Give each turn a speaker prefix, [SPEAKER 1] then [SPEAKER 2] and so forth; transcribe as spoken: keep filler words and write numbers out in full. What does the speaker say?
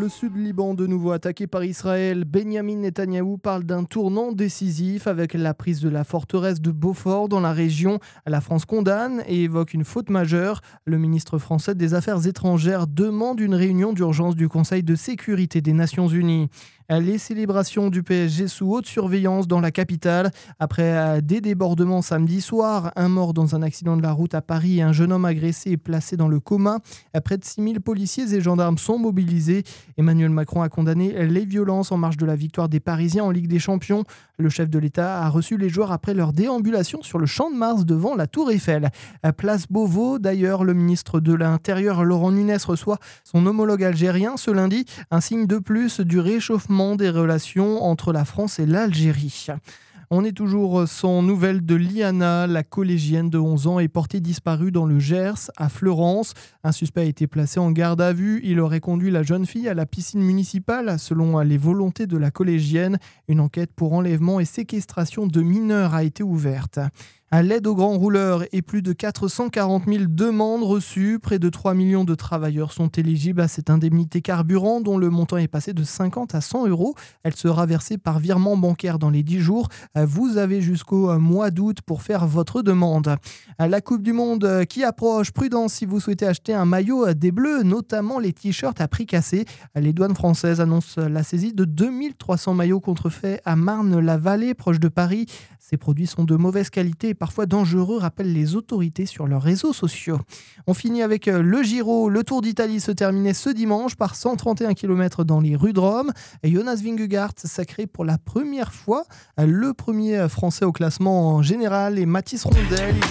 [SPEAKER 1] sud Liban, de nouveau attaqué par Israël, Benyamin Netanyahou parle d'un tournant décisif avec la prise de la forteresse de Beaufort dans la région. La France condamne et évoque une faute majeure. Le ministre français des Affaires étrangères demande une réunion d'urgence du Conseil de sécurité des Nations Unies. Les célébrations du P S G sous haute surveillance dans la capitale. Après des débordements samedi soir, un mort dans un accident de la route à Paris et un jeune homme agressé est placé dans le coma. Près de six mille policiers et gendarmes sont mobilisés. Emmanuel Macron a condamné les violences en marge de la victoire des Parisiens en Ligue des Champions. Le chef de l'État a reçu les joueurs après leur déambulation sur le Champ de Mars devant la Tour Eiffel. Place Beauvau, d'ailleurs, le ministre de l'Intérieur Laurent Nunez reçoit son homologue algérien ce lundi, un signe de plus du réchauffement des relations entre la France et l'Algérie. On est toujours sans nouvelles de Liana, la collégienne de onze ans est portée disparue dans le Gers, à Fleurance. Un suspect a été placé en garde à vue. Il aurait conduit la jeune fille à la piscine municipale, selon les volontés de la collégienne. Une enquête pour enlèvement et séquestration de mineurs a été ouverte. À l'aide aux grands rouleurs et plus de quatre cent quarante mille demandes reçues, près de trois millions de travailleurs sont éligibles à cette indemnité carburant dont le montant est passé de cinquante à cent euros. Elle sera versée par virement bancaire dans les dix jours. Vous avez jusqu'au mois d'août pour faire votre demande. La Coupe du Monde qui approche, prudence si vous souhaitez acheter un maillot des Bleus, notamment les t-shirts à prix cassé. Les douanes françaises annoncent la saisie de deux mille trois cents maillots contrefaits à Marne-la-Vallée, proche de Paris. Ces produits sont de mauvaise qualité et parfois dangereux, rappellent les autorités sur leurs réseaux sociaux. On finit avec le Giro. Le Tour d'Italie se terminait ce dimanche par cent trente et un kilomètres dans les rues de Rome. Jonas Vingegaard sacré pour la première fois le premier Français au classement en général et Mathis Rondel.